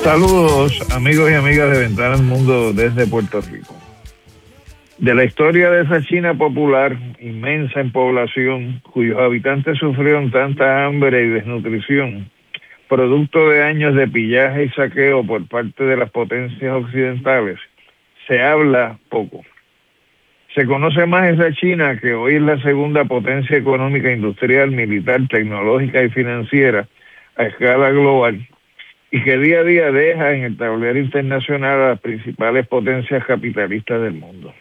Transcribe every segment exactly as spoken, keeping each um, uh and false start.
Saludos, amigos y amigas de Ventana al Mundo desde Puerto Rico. De la historia de esa China popular, inmensa en población, cuyos habitantes sufrieron tanta hambre y desnutrición, producto de años de pillaje y saqueo por parte de las potencias occidentales, se habla poco. Se conoce más esa China, que hoy es la segunda potencia económica, industrial, militar, tecnológica y financiera a escala global, y que día a día deja en el tablero internacional a las principales potencias capitalistas del mundo.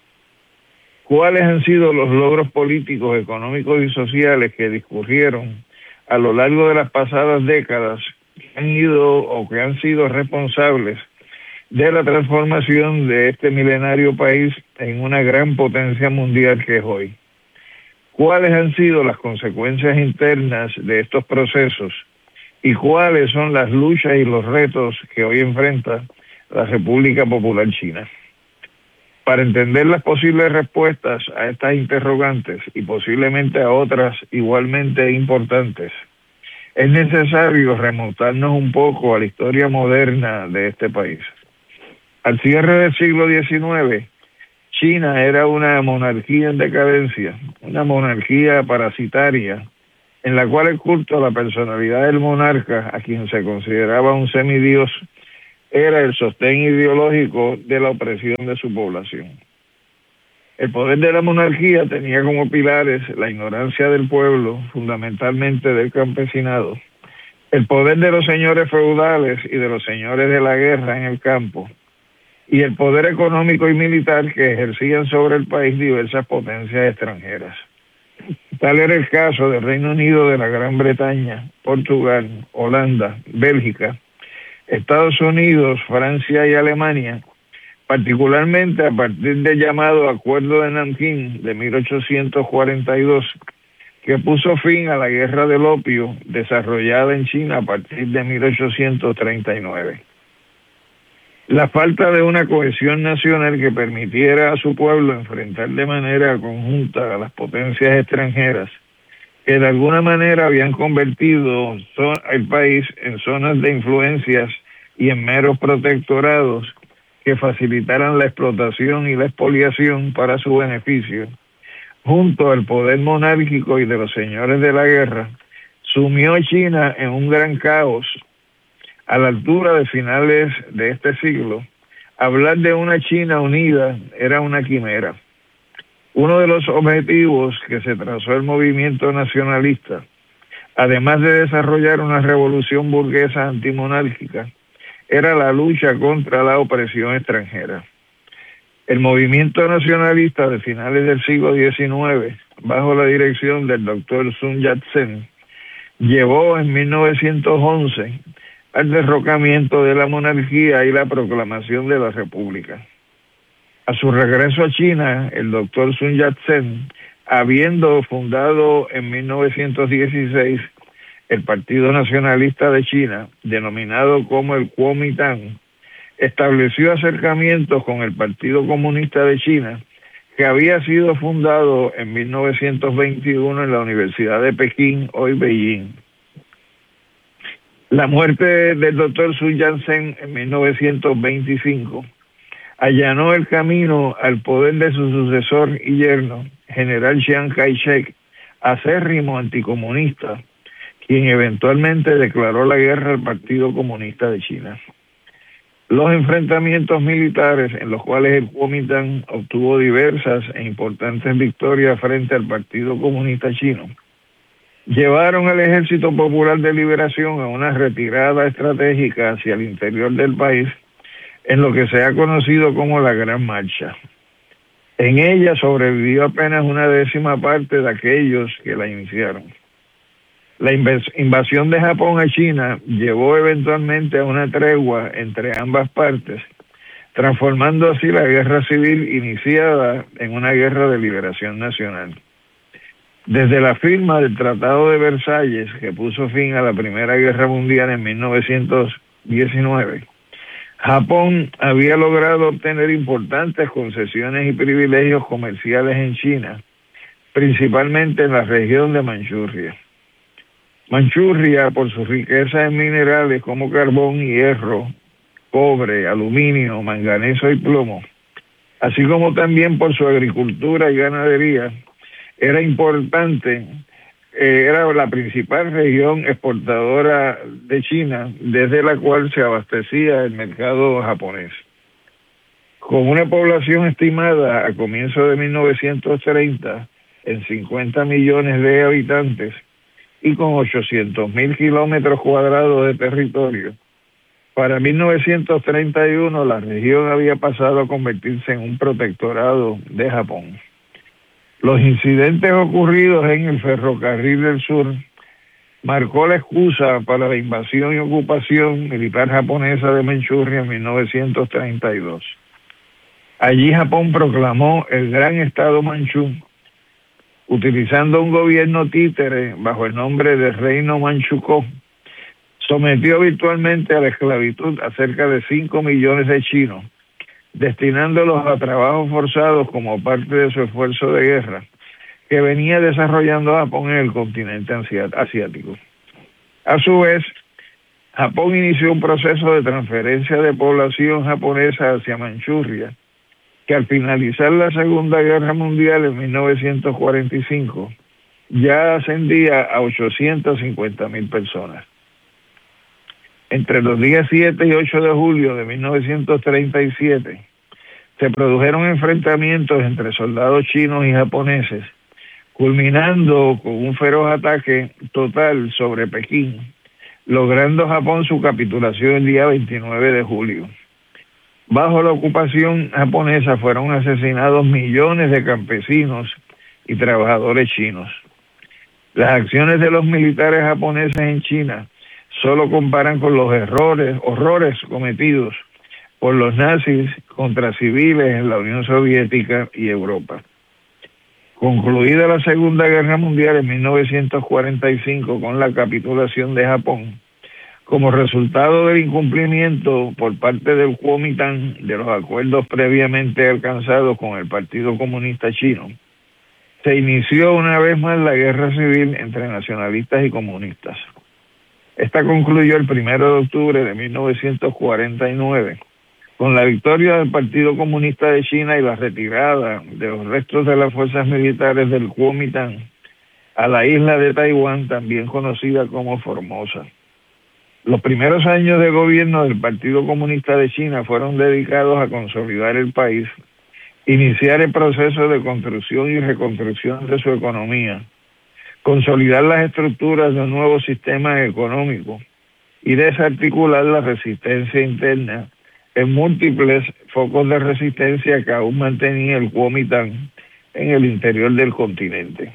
¿Cuáles han sido los logros políticos, económicos y sociales que discurrieron a lo largo de las pasadas décadas, que han ido o que han sido responsables de la transformación de este milenario país en una gran potencia mundial que es hoy? ¿Cuáles han sido las consecuencias internas de estos procesos? ¿Y cuáles son las luchas y los retos que hoy enfrenta la República Popular China? Para entender las posibles respuestas a estas interrogantes y posiblemente a otras igualmente importantes, es necesario remontarnos un poco a la historia moderna de este país. Al cierre del siglo diecinueve, China era una monarquía en decadencia, una monarquía parasitaria, en la cual el culto a la personalidad del monarca, a quien se consideraba un semidios, era el sostén ideológico de la opresión de su población. El poder de la monarquía tenía como pilares la ignorancia del pueblo, fundamentalmente del campesinado, el poder de los señores feudales y de los señores de la guerra en el campo, y el poder económico y militar que ejercían sobre el país diversas potencias extranjeras. Tal era el caso del Reino Unido, de la Gran Bretaña, Portugal, Holanda, Bélgica, Estados Unidos, Francia y Alemania, particularmente a partir del llamado Acuerdo de Nankín de mil ochocientos cuarenta y dos, que puso fin a la Guerra del Opio desarrollada en China a partir de mil ochocientos treinta y nueve. La falta de una cohesión nacional que permitiera a su pueblo enfrentar de manera conjunta a las potencias extranjeras, que de alguna manera habían convertido el país en zonas de influencias y en meros protectorados que facilitaran la explotación y la expoliación para su beneficio, junto al poder monárquico y de los señores de la guerra, sumió a China en un gran caos. A la altura de finales de este siglo, hablar de una China unida era una quimera. Uno de los objetivos que se trazó el movimiento nacionalista, además de desarrollar una revolución burguesa antimonárquica, era la lucha contra la opresión extranjera. El movimiento nacionalista de finales del siglo diecinueve, bajo la dirección del doctor Sun Yat-sen, llevó en mil novecientos once al derrocamiento de la monarquía y la proclamación de la república. A su regreso a China, el doctor Sun Yat-sen, habiendo fundado en mil novecientos dieciséis el Partido Nacionalista de China, denominado como el Kuomintang, estableció acercamientos con el Partido Comunista de China, que había sido fundado en mil novecientos veintiuno en la Universidad de Pekín, hoy Beijing. La muerte del doctor Sun Yat-sen en mil novecientos veinticinco allanó el camino al poder de su sucesor y yerno, general Chiang Kai-shek, acérrimo anticomunista, quien eventualmente declaró la guerra al Partido Comunista de China. Los enfrentamientos militares, en los cuales el Kuomintang obtuvo diversas e importantes victorias frente al Partido Comunista Chino, llevaron al Ejército Popular de Liberación a una retirada estratégica hacia el interior del país, en lo que se ha conocido como la Gran Marcha. En ella sobrevivió apenas una décima parte de aquellos que la iniciaron. La invasión de Japón a China llevó eventualmente a una tregua entre ambas partes, transformando así la guerra civil iniciada en una guerra de liberación nacional. Desde la firma del Tratado de Versalles, que puso fin a la Primera Guerra Mundial en mil novecientos diecinueve, Japón había logrado obtener importantes concesiones y privilegios comerciales en China, principalmente en la región de Manchuria. Manchuria, por su riqueza en minerales como carbón, hierro, cobre, aluminio, manganeso y plomo, así como también por su agricultura y ganadería, era importante, eh, era la principal región exportadora de China, desde la cual se abastecía el mercado japonés. Con una población estimada a comienzos de mil novecientos treinta en cincuenta millones de habitantes y con ochocientos mil kilómetros cuadrados de territorio, para mil novecientos treinta y uno la región había pasado a convertirse en un protectorado de Japón. Los incidentes ocurridos en el ferrocarril del sur marcó la excusa para la invasión y ocupación militar japonesa de Manchuria en mil novecientos treinta y dos. Allí Japón proclamó el Gran Estado Manchú, utilizando un gobierno títere bajo el nombre de Reino Manchukuo. Sometió virtualmente a la esclavitud a cerca de cinco millones de chinos, destinándolos a trabajos forzados como parte de su esfuerzo de guerra que venía desarrollando Japón en el continente asiático. A su vez, Japón inició un proceso de transferencia de población japonesa hacia Manchuria, que al finalizar la Segunda Guerra Mundial en mil novecientos cuarenta y cinco ya ascendía a ochocientas cincuenta mil personas. Entre los días siete y ocho de julio de mil novecientos treinta y siete se produjeron enfrentamientos entre soldados chinos y japoneses, culminando con un feroz ataque total sobre Pekín, logrando Japón su capitulación el día veintinueve de julio. Bajo la ocupación japonesa fueron asesinados millones de campesinos y trabajadores chinos. Las acciones de los militares japoneses en China solo comparan con los errores, horrores cometidos por los nazis contra civiles en la Unión Soviética y Europa. Concluida la Segunda Guerra Mundial en mil novecientos cuarenta y cinco con la capitulación de Japón, como resultado del incumplimiento por parte del Kuomintang de los acuerdos previamente alcanzados con el Partido Comunista Chino, se inició una vez más la guerra civil entre nacionalistas y comunistas. Esta concluyó el primero de octubre de mil novecientos cuarenta y nueve, con la victoria del Partido Comunista de China y la retirada de los restos de las fuerzas militares del Kuomintang a la isla de Taiwán, también conocida como Formosa. Los primeros años de gobierno del Partido Comunista de China fueron dedicados a consolidar el país, iniciar el proceso de construcción y reconstrucción de su economía, consolidar las estructuras de un nuevo sistema económico y desarticular la resistencia interna en múltiples focos de resistencia que aún mantenía el Kuomintang en el interior del continente.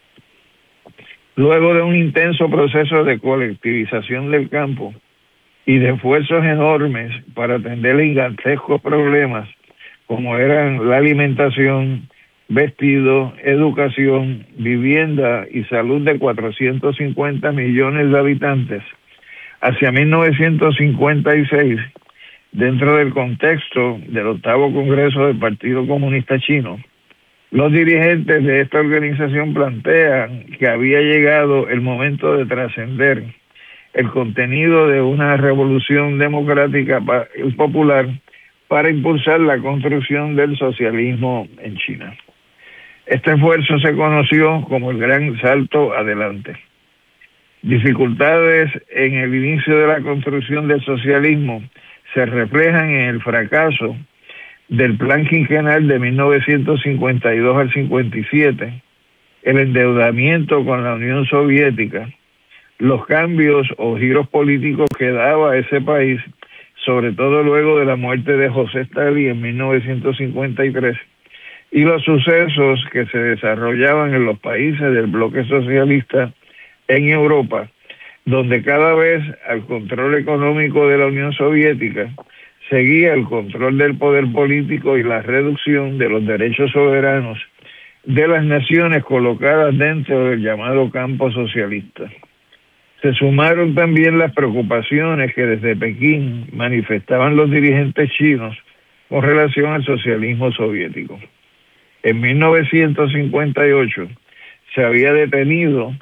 Luego de un intenso proceso de colectivización del campo y de esfuerzos enormes para atender gigantescos problemas como eran la alimentación, vestido, educación, vivienda y salud de cuatrocientos cincuenta millones de habitantes, hacia mil novecientos cincuenta y seis, dentro del contexto del octavo Congreso del Partido Comunista Chino, los dirigentes de esta organización plantean que había llegado el momento de trascender el contenido de una revolución democrática y popular para impulsar la construcción del socialismo en China. Este esfuerzo se conoció como el Gran Salto Adelante. Dificultades en el inicio de la construcción del socialismo se reflejan en el fracaso del plan quinquenal de mil novecientos cincuenta y dos al cincuenta y siete, el endeudamiento con la Unión Soviética, los cambios o giros políticos que daba ese país, sobre todo luego de la muerte de José Stalin en mil novecientos cincuenta y tres, y los sucesos que se desarrollaban en los países del bloque socialista en Europa, donde cada vez al control económico de la Unión Soviética seguía el control del poder político y la reducción de los derechos soberanos de las naciones colocadas dentro del llamado campo socialista. Se sumaron también las preocupaciones que desde Pekín manifestaban los dirigentes chinos con relación al socialismo soviético. En mil novecientos cincuenta y ocho se había detenido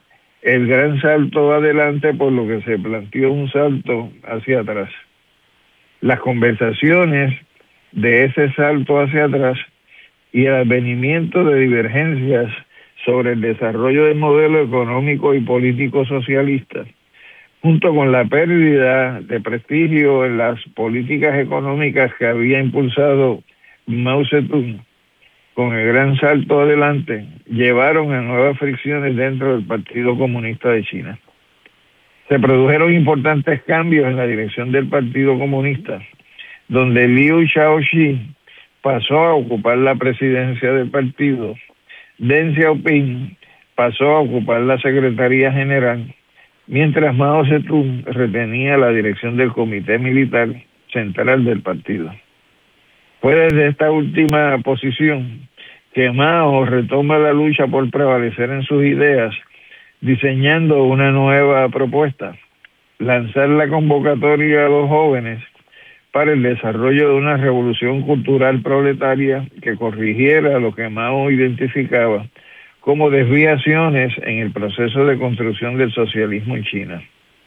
el gran salto adelante, por lo que se planteó un salto hacia atrás. Las conversaciones de ese salto hacia atrás y el advenimiento de divergencias sobre el desarrollo del modelo económico y político socialista, junto con la pérdida de prestigio en las políticas económicas que había impulsado Mao Zedong, con el gran salto adelante, llevaron a nuevas fricciones dentro del Partido Comunista de China. Se produjeron importantes cambios en la dirección del Partido Comunista, donde Liu Shaoqi pasó a ocupar la presidencia del partido, Deng Xiaoping pasó a ocupar la Secretaría General, mientras Mao Zedong retenía la dirección del Comité Militar Central del partido. Fue desde esta última posición que Mao retoma la lucha por prevalecer en sus ideas, diseñando una nueva propuesta: lanzar la convocatoria a los jóvenes para el desarrollo de una revolución cultural proletaria que corrigiera lo que Mao identificaba como desviaciones en el proceso de construcción del socialismo en China.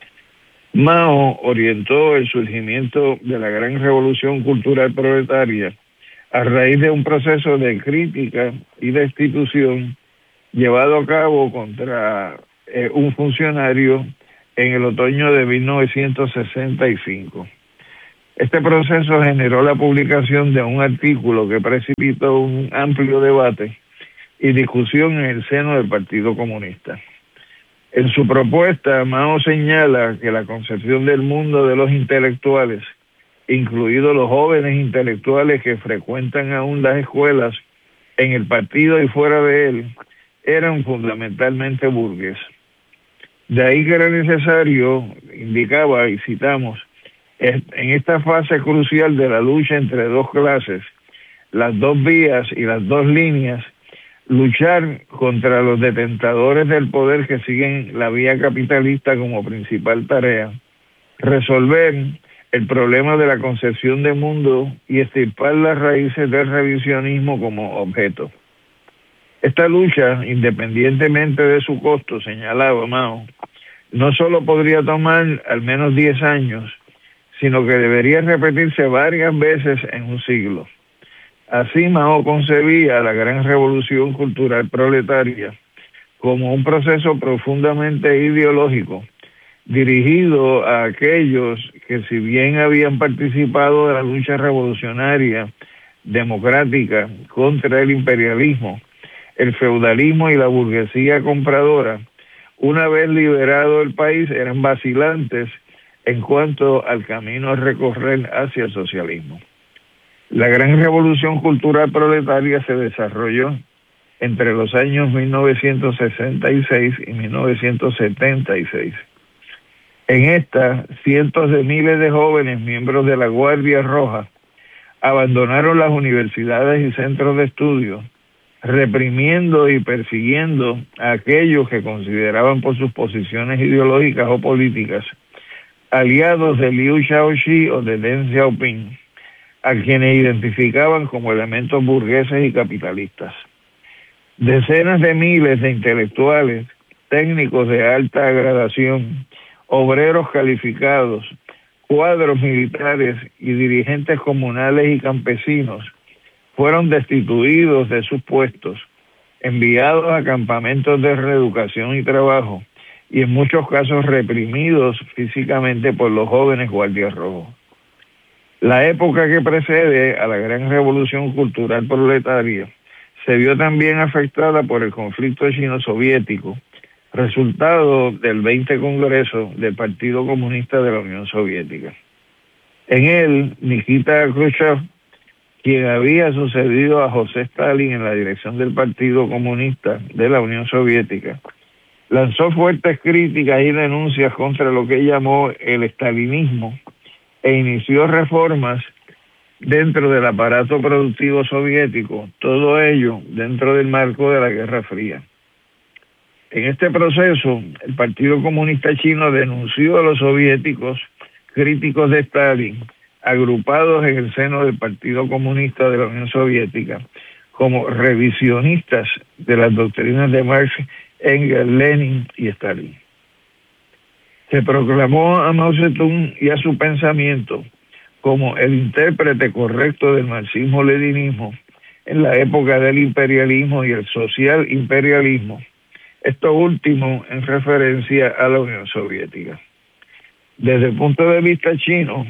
Mao orientó el surgimiento de la gran revolución cultural proletaria a raíz de un proceso de crítica y destitución llevado a cabo contra eh, un funcionario en el otoño de mil novecientos sesenta y cinco. Este proceso generó la publicación de un artículo que precipitó un amplio debate y discusión en el seno del Partido Comunista. En su propuesta, Mao señala que la concepción del mundo de los intelectuales, incluidos los jóvenes intelectuales que frecuentan aún las escuelas en el partido y fuera de él, eran fundamentalmente burgués. De ahí que era necesario, indicaba y citamos, en esta fase crucial de la lucha entre dos clases, las dos vías y las dos líneas, luchar contra los detentadores del poder que siguen la vía capitalista como principal tarea, resolver el problema de la concepción de mundo y extirpar las raíces del revisionismo como objeto. Esta lucha, independientemente de su costo, señalaba Mao, no solo podría tomar al menos diez años, sino que debería repetirse varias veces en un siglo. Así Mao concebía la gran revolución cultural proletaria como un proceso profundamente ideológico, dirigido a aquellos que, si bien habían participado de la lucha revolucionaria democrática contra el imperialismo, el feudalismo y la burguesía compradora, una vez liberado el país, eran vacilantes en cuanto al camino a recorrer hacia el socialismo. La gran revolución cultural proletaria se desarrolló entre los años mil novecientos sesenta y seis y mil novecientos setenta y seis. En esta, cientos de miles de jóvenes miembros de la Guardia Roja abandonaron las universidades y centros de estudio, reprimiendo y persiguiendo a aquellos que consideraban por sus posiciones ideológicas o políticas aliados de Liu Shaoqi o de Deng Xiaoping, a quienes identificaban como elementos burgueses y capitalistas. Decenas de miles de intelectuales, técnicos de alta gradación, obreros calificados, cuadros militares y dirigentes comunales y campesinos fueron destituidos de sus puestos, enviados a campamentos de reeducación y trabajo, y en muchos casos reprimidos físicamente por los jóvenes guardias rojos. La época que precede a la gran revolución cultural proletaria se vio también afectada por el conflicto chino-soviético, resultado del veinte Congreso del Partido Comunista de la Unión Soviética. En él, Nikita Khrushchev, quien había sucedido a José Stalin en la dirección del Partido Comunista de la Unión Soviética, lanzó fuertes críticas y denuncias contra lo que llamó el estalinismo e inició reformas dentro del aparato productivo soviético, todo ello dentro del marco de la Guerra Fría. En este proceso, el Partido Comunista Chino denunció a los soviéticos críticos de Stalin, agrupados en el seno del Partido Comunista de la Unión Soviética, como revisionistas de las doctrinas de Marx, Engels, Lenin y Stalin. Se proclamó a Mao Zedong y a su pensamiento como el intérprete correcto del marxismo-leninismo en la época del imperialismo y el social imperialismo, esto último en referencia a la Unión Soviética. Desde el punto de vista chino,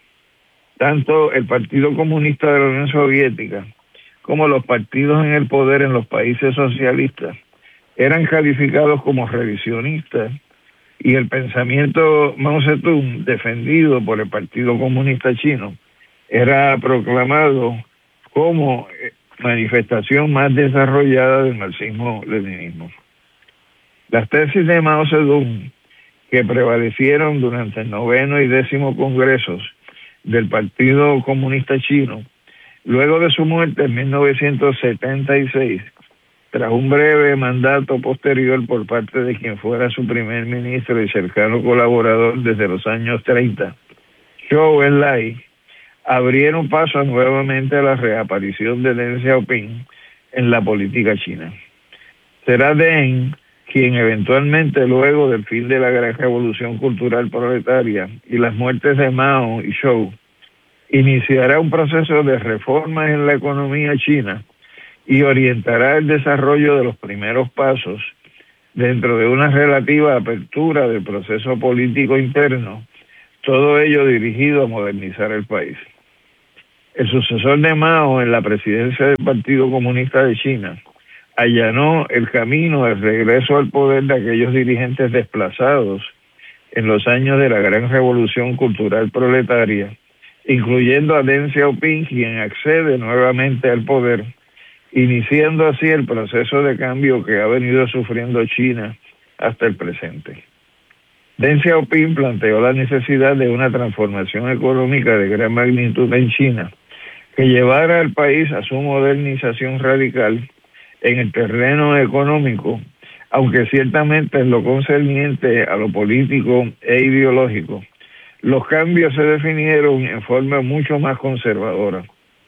tanto el Partido Comunista de la Unión Soviética como los partidos en el poder en los países socialistas eran calificados como revisionistas, y el pensamiento Mao Zedong, defendido por el Partido Comunista Chino, era proclamado como manifestación más desarrollada del marxismo-leninismo. Las tesis de Mao Zedong, que prevalecieron durante el noveno y décimo congresos del Partido Comunista Chino, luego de su muerte en mil novecientos setenta y seis, tras un breve mandato posterior por parte de quien fuera su primer ministro y cercano colaborador desde los años treinta, Zhou Enlai, abrieron paso nuevamente a la reaparición de Deng Xiaoping en la política china. Será Deng quien eventualmente, luego del fin de la gran revolución cultural proletaria y las muertes de Mao y Zhou, iniciará un proceso de reformas en la economía china y orientará el desarrollo de los primeros pasos dentro de una relativa apertura del proceso político interno, todo ello dirigido a modernizar el país. El sucesor de Mao en la presidencia del Partido Comunista de China allanó el camino al regreso al poder de aquellos dirigentes desplazados en los años de la gran revolución cultural proletaria, incluyendo a Deng Xiaoping, quien accede nuevamente al poder, iniciando así el proceso de cambio que ha venido sufriendo China hasta el presente. Deng Xiaoping planteó la necesidad de una transformación económica de gran magnitud en China, que llevara al país a su modernización radical en el terreno económico, aunque ciertamente en lo concerniente a lo político e ideológico, los cambios se definieron en forma mucho más conservadora.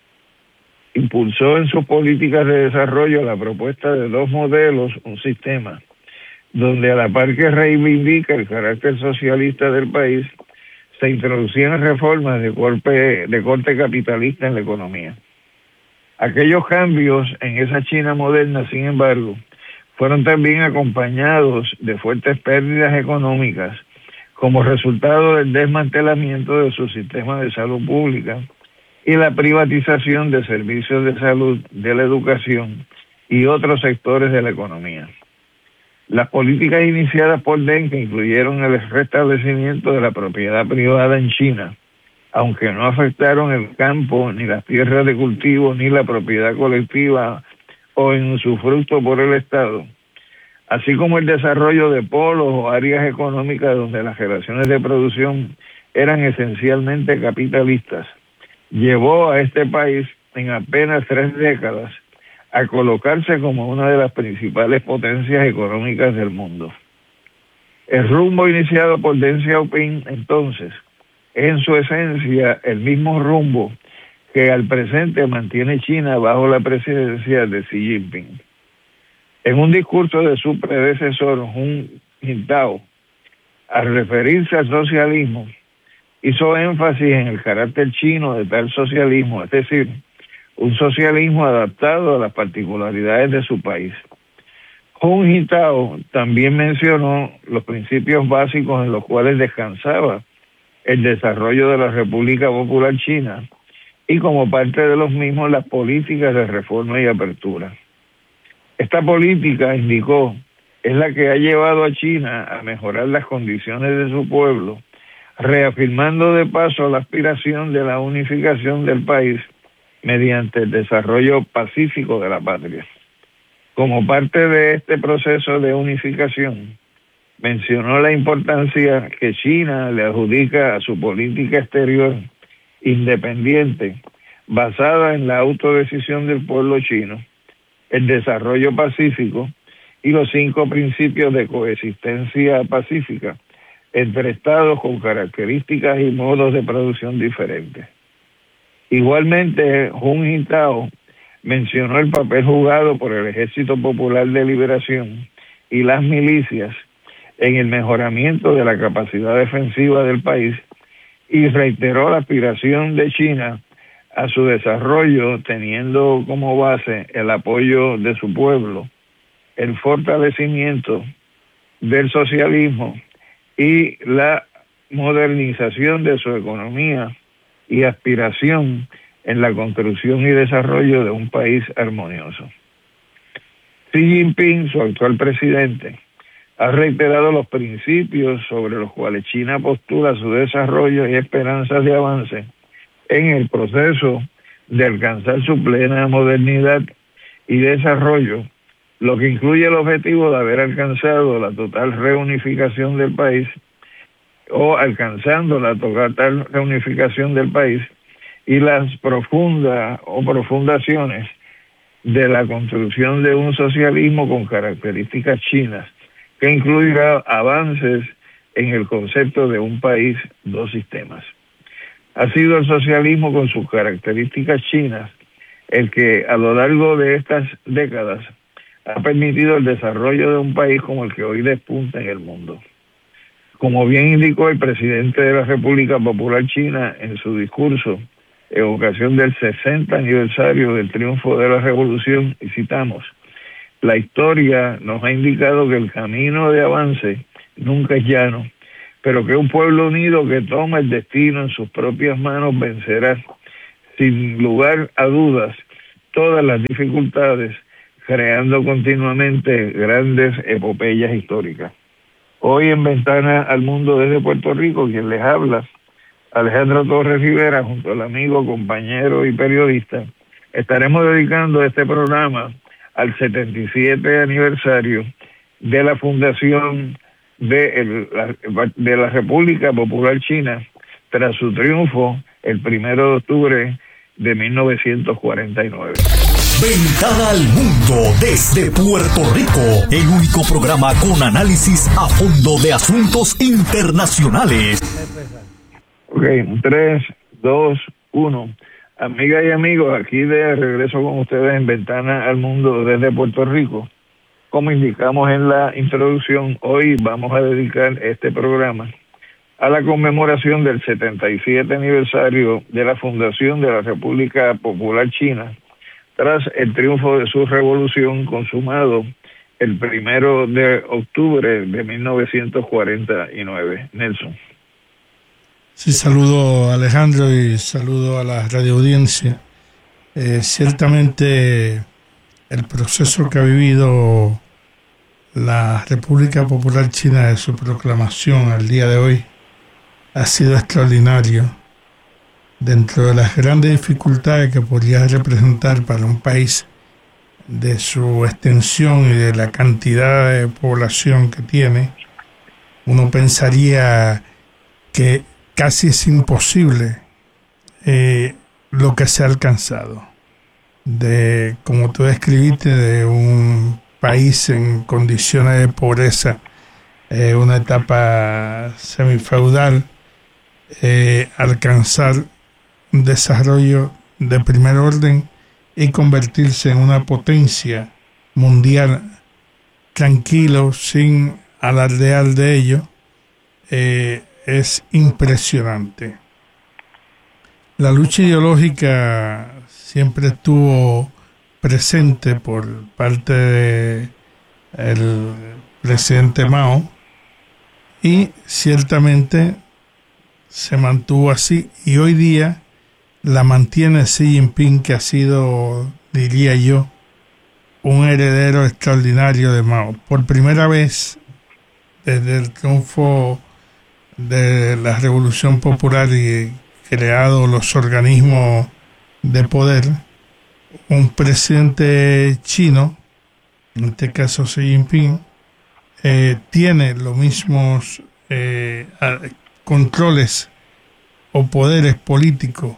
Impulsó en sus políticas de desarrollo la propuesta de dos modelos, un sistema, donde a la par que reivindica el carácter socialista del país, se introducían reformas de corte, de corte capitalista en la economía. Aquellos cambios en esa China moderna, sin embargo, fueron también acompañados de fuertes pérdidas económicas como resultado del desmantelamiento de su sistema de salud pública y la privatización de servicios de salud, de la educación y otros sectores de la economía. Las políticas iniciadas por Deng, que incluyeron el restablecimiento de la propiedad privada en China, aunque no afectaron el campo, ni las tierras de cultivo, ni la propiedad colectiva o en su fruto por el Estado, así como el desarrollo de polos o áreas económicas donde las relaciones de producción eran esencialmente capitalistas, llevó a este país en apenas tres décadas a colocarse como una de las principales potencias económicas del mundo. El rumbo iniciado por Deng Xiaoping, entonces, es en su esencia el mismo rumbo que al presente mantiene China bajo la presidencia de Xi Jinping. En un discurso de su predecesor, Hu Jintao, al referirse al socialismo, hizo énfasis en el carácter chino de tal socialismo, es decir, un socialismo adaptado a las particularidades de su país. Hu Jintao también mencionó los principios básicos en los cuales descansaba el desarrollo de la República Popular China y como parte de los mismos las políticas de reforma y apertura. Esta política, indicó, es la que ha llevado a China a mejorar las condiciones de su pueblo, reafirmando de paso la aspiración de la unificación del país mediante el desarrollo pacífico de la patria. Como parte de este proceso de unificación, mencionó la importancia que China le adjudica a su política exterior independiente, basada en la autodecisión del pueblo chino, el desarrollo pacífico y los cinco principios de coexistencia pacífica entre estados con características y modos de producción diferentes. Igualmente, Hu Jintao mencionó el papel jugado por el Ejército Popular de Liberación y las milicias en el mejoramiento de la capacidad defensiva del país y reiteró la aspiración de China a su desarrollo, teniendo como base el apoyo de su pueblo, el fortalecimiento del socialismo y la modernización de su economía y aspiración en la construcción y desarrollo de un país armonioso. Xi Jinping, su actual presidente, ha reiterado los principios sobre los cuales China postula su desarrollo y esperanzas de avance en el proceso de alcanzar su plena modernidad y desarrollo, lo que incluye el objetivo de haber alcanzado la total reunificación del país o alcanzando la total reunificación del país y las profundas o profundaciones de la construcción de un socialismo con características chinas, que incluirá avances en el concepto de un país, dos sistemas. Ha sido el socialismo con sus características chinas el que a lo largo de estas décadas ha permitido el desarrollo de un país como el que hoy despunta en el mundo. Como bien indicó el presidente de la República Popular China en su discurso en ocasión del sesenta aniversario del triunfo de la revolución, y citamos: la historia nos ha indicado que el camino de avance nunca es llano, pero que un pueblo unido que toma el destino en sus propias manos vencerá, sin lugar a dudas, todas las dificultades, creando continuamente grandes epopeyas históricas. Hoy en Ventana al Mundo desde Puerto Rico, quien les habla, Alejandro Torres Rivera, junto al amigo, compañero y periodista, estaremos dedicando este programa al setenta y siete aniversario de la fundación de, el, la, de la República Popular China tras su triunfo el primero de octubre de mil novecientos cuarenta y nueve. Ventana al Mundo desde Puerto Rico, el único programa con análisis a fondo de asuntos internacionales. Ok, tres, dos, uno. Amigas y amigos, aquí de regreso con ustedes en Ventana al Mundo desde Puerto Rico. Como indicamos en la introducción, hoy vamos a dedicar este programa a la conmemoración del setenta y siete aniversario de la fundación de la República Popular China, tras el triunfo de su revolución consumado el primero de octubre de mil novecientos cuarenta y nueve. Nelson. Sí, saludo a Alejandro y saludo a la radioaudiencia. Eh, ciertamente el proceso que ha vivido la República Popular China de su proclamación al día de hoy ha sido extraordinario. Dentro de las grandes dificultades que podría representar para un país de su extensión y de la cantidad de población que tiene, uno pensaría que casi es imposible eh, lo que se ha alcanzado. De, como tú describiste, de un país en condiciones de pobreza, eh, una etapa semifeudal, eh, alcanzar un desarrollo de primer orden y convertirse en una potencia mundial tranquilo, sin alardear de ello, eh, es impresionante. La lucha ideológica siempre estuvo presente por parte del presidente Mao y ciertamente se mantuvo así, y hoy día la mantiene Xi Jinping, que ha sido, diría yo, un heredero extraordinario de Mao. Por primera vez desde el triunfo de la Revolución Popular y creado los organismos de poder, un presidente chino, en este caso Xi Jinping, eh, tiene los mismos eh, controles o poderes políticos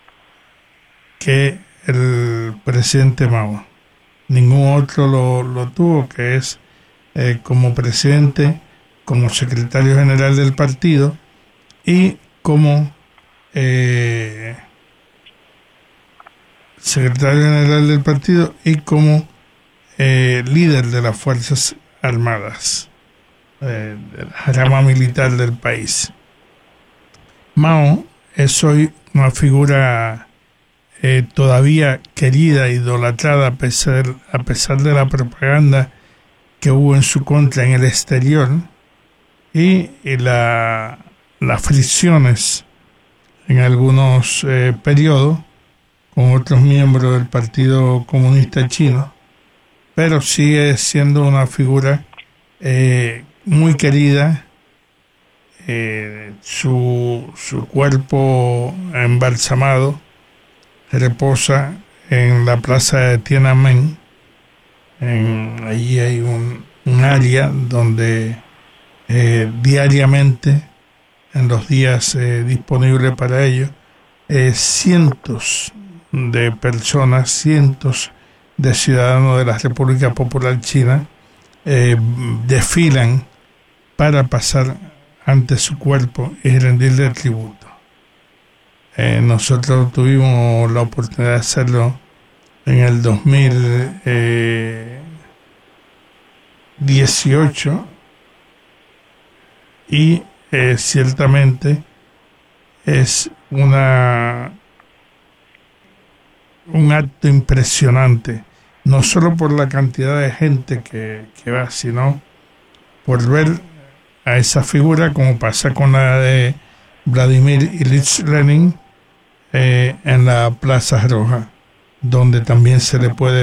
que el presidente Mao. Ningún otro lo, lo tuvo, que es eh, como presidente, como secretario general del partido y como eh, secretario general del partido y como eh, líder de las Fuerzas Armadas, eh, de la rama militar del país. Mao es hoy una figura eh, todavía querida, idolatrada, a pesar, a pesar de la propaganda que hubo en su contra en el exterior y, y la, las fricciones en algunos eh, periodos con otros miembros del Partido Comunista Chino, pero sigue siendo una figura eh, muy querida. Eh, su, su cuerpo embalsamado reposa en la plaza de Tiananmen. En, allí hay un, un área donde eh, diariamente, en los días eh, disponibles para ello, eh, cientos de personas, cientos de ciudadanos de la República Popular China eh, desfilan para pasar ante su cuerpo y rendirle tributo. Eh, nosotros tuvimos la oportunidad de hacerlo en el dos mil dieciocho y eh, ciertamente es una un acto impresionante, no solo por la cantidad de gente que, que va, sino por ver a esa figura, como pasa con la de Vladimir Ilich Lenin eh, en la Plaza Roja, donde también se le puede